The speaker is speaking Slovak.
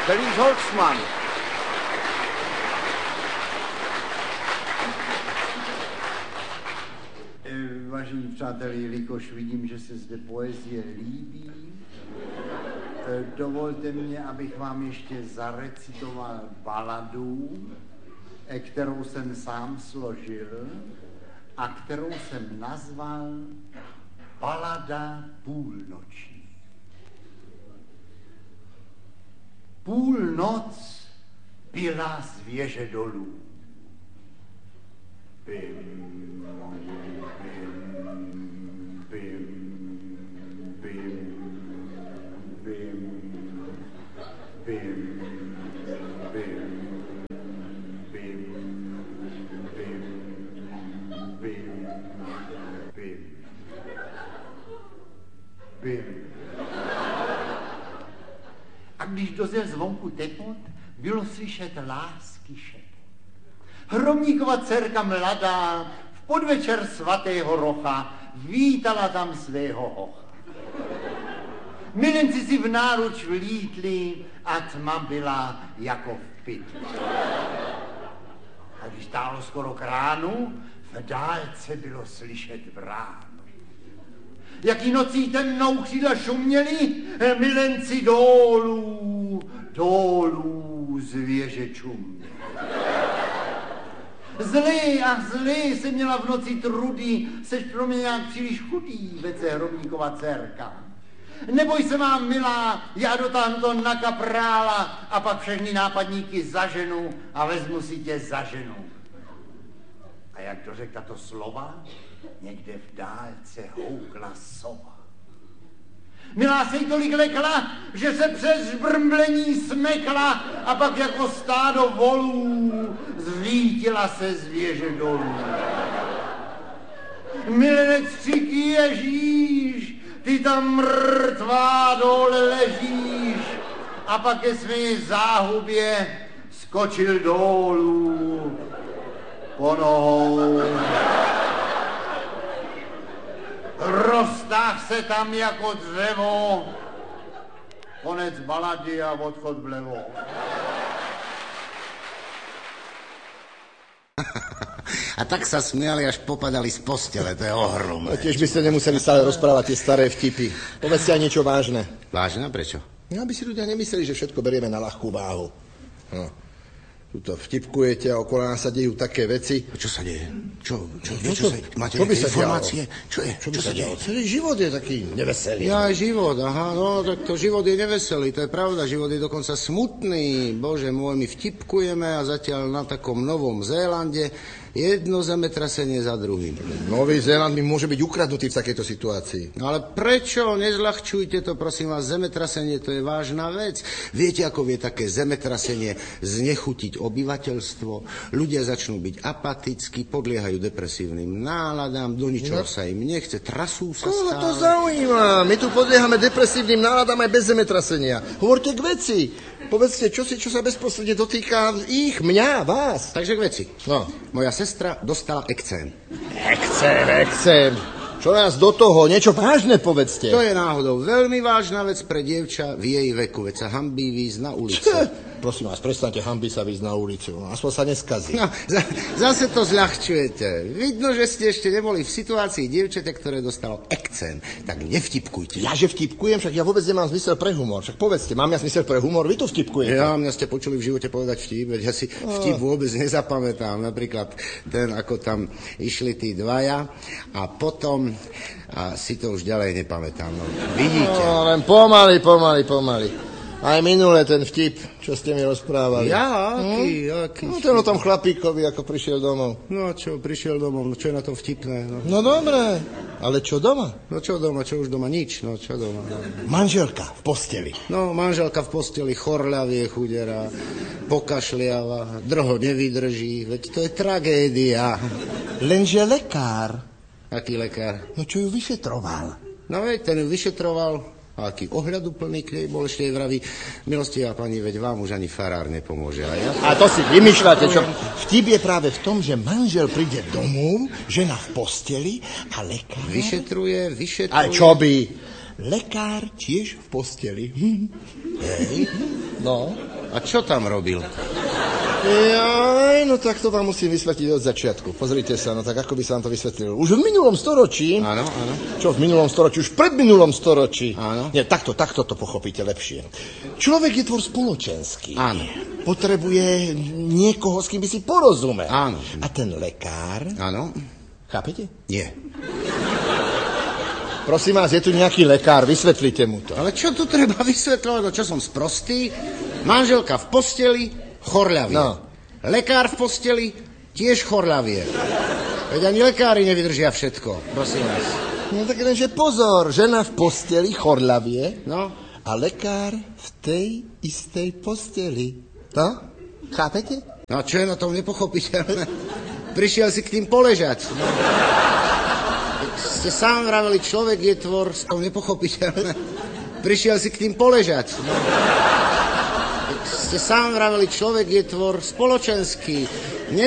Felix Holzmann. Vážení přátelé, jelikož vidím, že se zde poezie líbí, dovolte mě, abych vám ještě zarecitoval baladu, kterou jsem sám složil a kterou jsem nazval Balada půlnoční. Půlnoc byla z věže dolů. Bim, bim, bim, bim, bim, bim, bim, bim, bim, bim, bim, bim. A když dozněl zvonku tepot, bylo slyšet lásky šepot. Hromníkova dcerka mladá v podvečer svatého Rocha vítala tam svého hocha. Milenci si v náruč vlítli a tma byla jako v pytli. A když tálo skoro k ránu, v dálce bylo slyšet bránu. Jaký nocí temnou křídla šuměli, milenci dolů, dolů z věže čuměli. Zlý se měla v noci trudy, seš pro mě nějak příliš chudý, vece Hromníkova dcerka. Neboj se mám, milá, já dotáhnu to na kaprála a pak všechny nápadníky zaženu a vezmu si tě za ženu. A jak dořek tato slova, někde v dálce houkla sova. Milá se jí tolik lekla, že se přes žbrmblení smekla a pak jako stádo volů zvítila se z věže dolů. Milenec křiky Ježíš, ty tam mrtvá dole ležíš a pak ke své záhubě skočil dolů po nohou. Roztáh se tam jako dřevo, konec balady a odchod vlevo. A tak sa smiali, až popadali z postele, to je ohromné. A tiež by ste nemuseli stále rozprávať tie staré vtipy. Povedzte aj niečo vážne. Vážne? Prečo? No, aby si ľudia nemysleli, že všetko berieme na ľahkú váhu. No. Tuto vtipkujete a okolo nás sa dejú také veci. Čo sa deje? Čo sa deje? Máte čo by nejaké sa informácie? Čo sa dialo? deje? Celý život je taký neveselý. Ja, život, aha, no tak to život je neveselý, to je pravda, život je dokonca smutný. Bože môj, my vtipkujeme a zatiaľ na takom Novom Zélande jedno zemetrasenie za druhým. Nový Zéland mi môže byť ukradnutý v takejto situácii. No ale prečo? Nezľahčujte to, prosím vás, zemetrasenie to je vážna vec. Viete, ako vie také zemetrasenie znechutiť obyvateľstvo? Ľudia začnú byť apatickí, podliehajú depresívnym náladám, do ničoho sa im nechce, trasú sa Koho stále. to zaujíma? My tu podliehame depresívnym náladám aj bez zemetrasenia. Hovorte k veci. Povedzte, čo sa bezprostredne dotýka mňa, vás. Takže k veci. No. Moja sestra dostala ekcém. Ekcém. Čo nás do toho? Niečo vážne povedzte. To je náhodou veľmi vážna vec pre dievča v jej veku, veď sa hanbí výjsť na ulicu. Prosím vás, prestaňte hanbí sa výjsť na ulicu. Aspoň sa neskazí. No, zase to zľahčujete. Vidno, že ste ešte neboli v situácii dievčete, ktoré dostalo ekcém. Tak nevtipkujte. Ja, že vtipkujem? Však ja vôbec nemám zmysel pre humor. Však povedzte, mám ja zmysel pre humor? Vy to vtipkujete. Ja, mňa ste počuli v živote povedať vtip, veď ja si vtip vôbec nezapamätám. Napríklad ten, ako tam išli tí dvaja a potom si to už ďalej nepamätám. No, vidíte. No, len pomaly. Aj minule ten vtip, čo ste mi rozprávali. Ja? Aký No ten o tom chlapíkovi, ako prišiel domov. No čo, prišiel domov, no čo je na tom vtipné? No dobre, ale čo doma? No čo doma, čo už doma? Nič, no čo doma? Manželka v posteli. No, manželka v posteli, chorľavie chudera, pokašliava, drho nevydrží, veď to je tragédia. Lenže lekár. Aký lekár? No čo ju vyšetroval? No veď, ten ju vyšetroval. A aký ohľaduplný k nej bol, ešte jej vraví, milostivá pani, veď vám už ani farár nepomôže. A to si vymýšľate, čo? Vtip je práve v tom, že manžel príde domov, žena v posteli a lekár... Vyšetruje. A čo by? lekár tiež v posteli. Hej. No. A čo tam robil? Jaj, no tak to vám musím vysvetliť od začiatku. Pozrite sa, no tak ako by sa vám to vysvetlilo. Už v minulom storočí... Áno, áno. Čo v minulom storočí? Už pred minulom storočí. Áno. Nie, takto to pochopíte lepšie. Človek je tvor spoločenský. Áno. Potrebuje niekoho, s kým by si porozumel. Áno. A ten lekár... Áno. Chápete? Nie. Prosím vás, je tu nejaký lekár, vysvetlite mu to. Ale čo tu treba vysvetľovať? No čo som sprostý? Manželka v posteli, chorľavie. No. Lekár v posteli, tiež chorľavie. Veď ani lekári nevydržia všetko, prosím vás. No tak lenže pozor, žena v posteli, chorľavie, No, a lekár v tej istej posteli. No? Chápete? no čo je na tom nepochopiteľné? Prišiel si k tým poležať. No. Ste sám vraveli, človek je tvor, s tom nepochopiteľné. Prišiel si k tým poležať. No. Ste sám vraveli, človek je tvor spoločenský.